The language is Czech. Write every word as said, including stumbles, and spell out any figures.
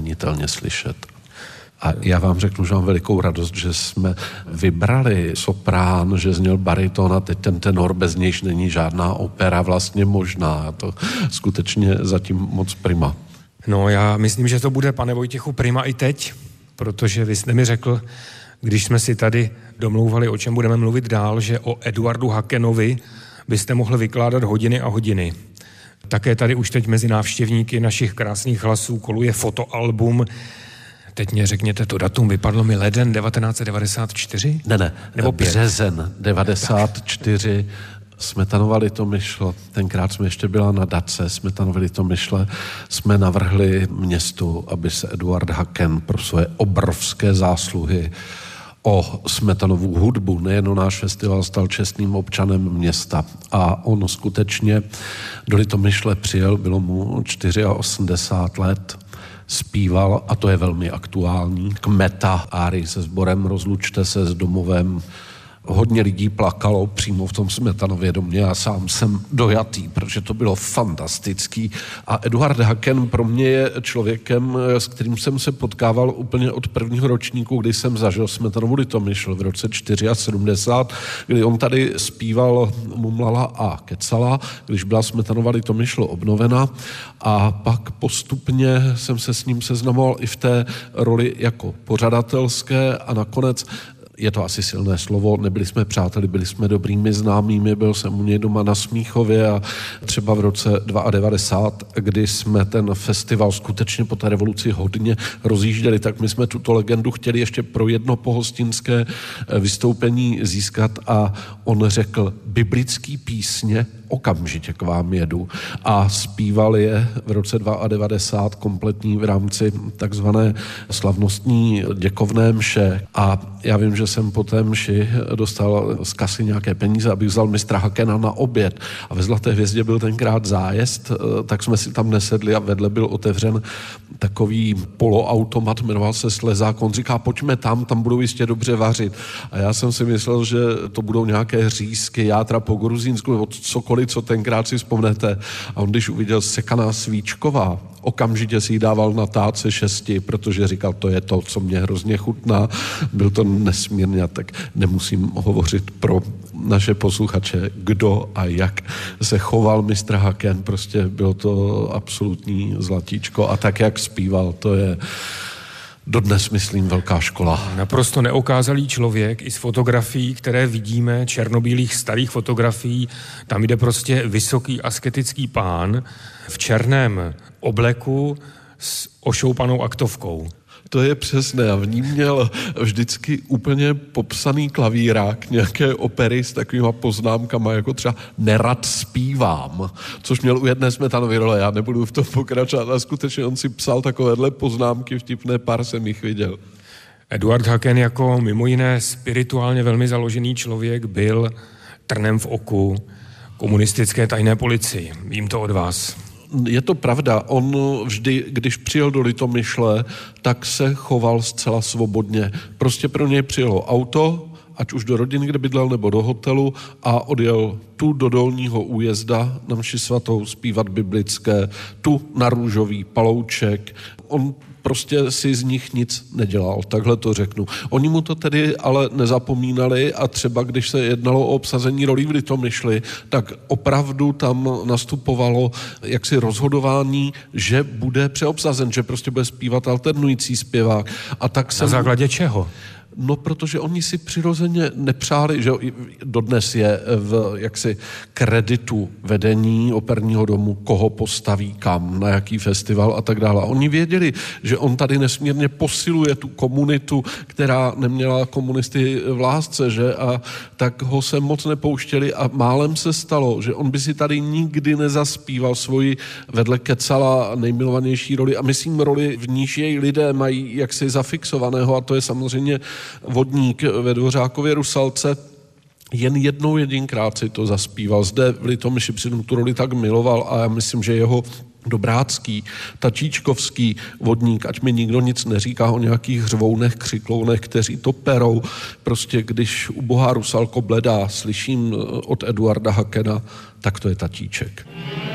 změnitelně slyšet. A já vám řeknu, že mám velikou radost, že jsme vybrali soprán, že zněl bariton a teď ten tenor, bez nějž není žádná opera vlastně možná. To skutečně zatím moc prima. No já myslím, že to bude, pane Vojtěchu, prima i teď, protože vy jste mi řekl, když jsme si tady domlouvali, o čem budeme mluvit dál, že o Eduardu Hakenovi byste mohl vykládat hodiny a hodiny. Také tady už teď mezi návštěvníky našich krásných hlasů koluje fotoalbum. Teď mě řekněte to datum, vypadlo mi leden devatenáct set devadesát čtyři? Ne, ne, nebo březen devadesát čtyři. Smetanovali to myšlo, tenkrát jsme ještě byla na Dace, Smetanovali to myšle, jsme navrhli městu, aby se Eduard Haken pro své obrovské zásluhy o Smetanovu hudbu, nejen náš festival, stal čestným občanem města. A on skutečně do Litomyšle přijel, bylo mu osmdesát čtyři let, zpíval, a to je velmi aktuální, Kmeta, árii se sborem Rozlučte se s domovem. Hodně lidí plakalo přímo v tom Smetanově domě, já sám jsem dojatý, protože to bylo fantastický. A Eduard Haken pro mě je člověkem, s kterým jsem se potkával úplně od prvního ročníku, kdy jsem zažil Smetanovu Litomyšl v roce sedmdesát čtyři, kdy on tady zpíval Mumlala a kecala, když byla Smetanova Litomyšl obnovena, a pak postupně jsem se s ním seznamoval i v té roli jako pořadatelské a nakonec, je to asi silné slovo, nebyli jsme přáteli, byli jsme dobrými známými, byl jsem u něj doma na Smíchově a třeba v roce devadesát dva, kdy jsme ten festival skutečně po té revoluci hodně rozjížděli, tak my jsme tuto legendu chtěli ještě pro jedno pohostinské vystoupení získat a on řekl: biblický písně, okamžitě k vám jedu, a zpíval je v roce devadesát dva kompletní v rámci takzvané slavnostní děkovné mše. A já vím, že jsem po té mši dostal z kasy nějaké peníze, abych vzal mistra Hakena na oběd. A ve Zlaté hvězdě byl tenkrát zájezd, tak jsme si tam nesedli a vedle byl otevřen takový poloautomat, jmenoval se Slezák. On říká: pojďme tam, tam budou jistě dobře vařit. A já jsem si myslel, že to budou nějaké řízky, játra po gruzínsku, nebo cokoliv, co tenkrát si vzpomnete. A on, když uviděl sekaná svíčková, okamžitě si ji dával na táce šesti, protože říkal, to je to, co mě hrozně chutná. Byl to nesmírně, tak nemusím hovořit pro naše posluchače, kdo a jak se choval mistr Haken. Prostě bylo to absolutní zlatíčko. A tak, jak zpíval, to je dodnes, myslím, velká škola. Naprosto neokázalý člověk i z fotografií, které vidíme, černobílých starých fotografií. Tam jde prostě vysoký asketický pán v černém obleku s ošoupanou aktovkou. To je přesné. A v ní měl vždycky úplně popsaný klavírák nějaké opery s takovýma poznámkama, jako třeba nerad zpívám, což měl u jedné Smetanovy role. Já nebudu v tom pokračovat, ale skutečně on si psal takovéhle poznámky vtipné, pár jsem jich viděl. Eduard Haken jako mimo jiné spirituálně velmi založený člověk byl trnem v oku komunistické tajné policii. Vím to od vás. Je to pravda, on vždy, když přijel do Litomyšle, tak se choval zcela svobodně. Prostě pro něj přijelo auto, ať už do rodiny, kde bydlel, nebo do hotelu, a odjel tu do Dolního Újezda na mši svatou zpívat biblické, tu na Růžový Palouček. On prostě si z nich nic nedělal, takhle to řeknu. Oni mu to tedy ale nezapomínali a třeba když se jednalo o obsazení rolí v Litomyšli, tak opravdu tam nastupovalo jaksi rozhodování, že bude přeobsazen, že prostě bude zpívat alternující zpěvák. A tak Na základě čeho? No, protože oni si přirozeně nepřáli, že dodnes je v jaksi kreditu vedení operního domu, koho postaví kam, na jaký festival a tak dále. A oni věděli, že on tady nesmírně posiluje tu komunitu, která neměla komunisty v lásce, že? A tak ho se moc nepouštěli a málem se stalo, že on by si tady nikdy nezaspíval svoji vedle kecala nejmilovanější roli a myslím roli, v níž jej lidé mají jaksi zafixovaného, a to je samozřejmě Vodník ve Dvořákově Rusalce. Jen jednou jedinkrát si to zaspíval. Zde v Litomyši přitom tu roli tak miloval a já myslím, že jeho dobrácký, tačíčkovský vodník, ať mi nikdo nic neříká o nějakých hřvounech, křiklounech, kteří to perou. Prostě když ubohá Rusalko bledá, slyším od Eduarda Hakena, tak to je tatíček.